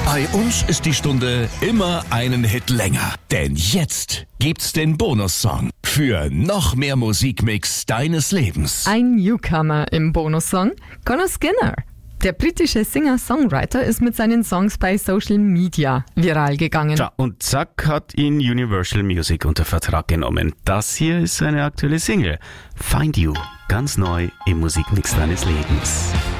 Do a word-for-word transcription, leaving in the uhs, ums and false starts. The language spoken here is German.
Bei uns ist die Stunde immer einen Hit länger. Denn jetzt gibt's den Bonussong für noch mehr Musikmix deines Lebens. Ein Newcomer im Bonussong, Conor Skinner. Der britische Singer-Songwriter ist mit seinen Songs bei Social Media viral gegangen. Tja, und zack hat ihn Universal Music unter Vertrag genommen. Das hier ist seine aktuelle Single. Find You, ganz neu im Musikmix deines Lebens.